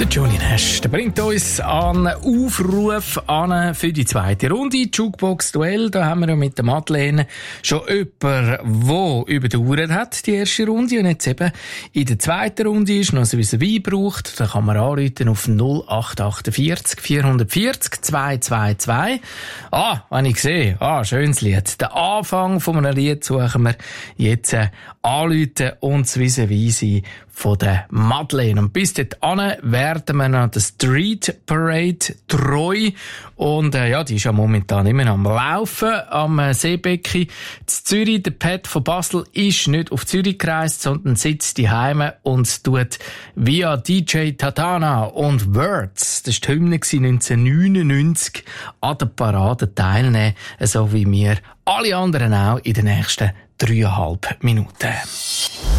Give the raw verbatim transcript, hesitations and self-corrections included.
Der Johnny Nash, der bringt uns an Aufruf an für die zweite Runde. Jukebox-Duell, da haben wir ja mit der Madeleine schon jemanden, der überdauert hat, die erste Runde. Und jetzt eben in der zweiten Runde ist noch so ein Wein braucht. Da kann man anrufen auf null acht vier acht vier vier null zwei zwei zwei. Ah, wenn ich sehe, ah, schönes Lied. Den Anfang von einem Lied suchen wir jetzt äh, anrufen und das vis-à-vis von der Madeleine. Und bis dahin werden wir noch der Street Parade treu. Und äh, ja, die ist ja momentan immer am Laufen am äh, Seebecken. Z Zürich, der Pat von Basel, ist nicht auf Zürich gereist, sondern sitzt daheim und tut via D J Tatana und Words, das war die Hymne neunzehnhundertneunundneunzig, an der Parade teilnehmen, so wie wir alle anderen auch in den nächsten dreieinhalb Minuten.